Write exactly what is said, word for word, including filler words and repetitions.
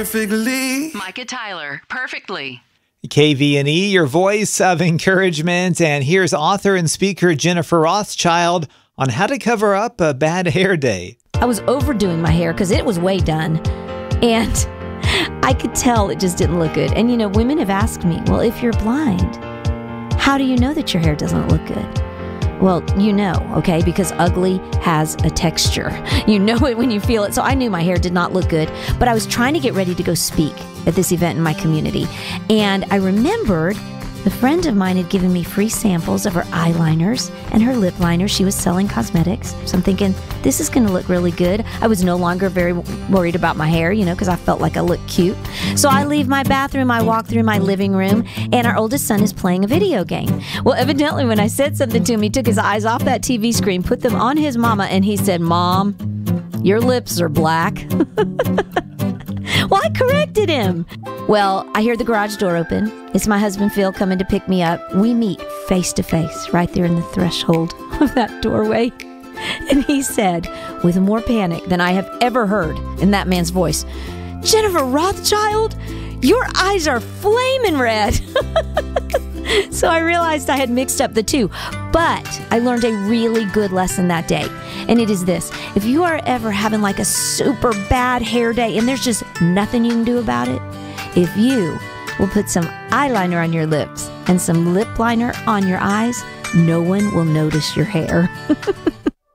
perfectly. Micah Tyler, perfectly. K V N E, your voice of encouragement. And here's author and speaker Jennifer Rothschild on how to cover up a bad hair day. I was overdoing my hair because it was way done. And I could tell it just didn't look good. And, you know, women have asked me, well, if you're blind, how do you know that your hair doesn't look good? Well, you know, okay, because ugly has a texture. You know it when you feel it. So I knew my hair did not look good, but I was trying to get ready to go speak at this event in my community. And I remembered a friend of mine had given me free samples of her eyeliners and her lip liners. She was selling cosmetics. So I'm thinking, this is going to look really good. I was no longer very worried about my hair, you know, because I felt like I looked cute. So I leave my bathroom, I walk through my living room, and our oldest son is playing a video game. Well, evidently, when I said something to him, he took his eyes off that T V screen, put them on his mama, and he said, "Mom, your lips are black." Well, I corrected him. Well, I hear the garage door open. It's my husband, Phil, coming to pick me up. We meet face to face right there in the threshold of that doorway. And he said, with more panic than I have ever heard in that man's voice, "Jennifer Rothschild, your eyes are flaming red." So I realized I had mixed up the two. But I learned a really good lesson that day. And it is this. If you are ever having like a super bad hair day and there's just nothing you can do about it, if you will put some eyeliner on your lips and some lip liner on your eyes, no one will notice your hair.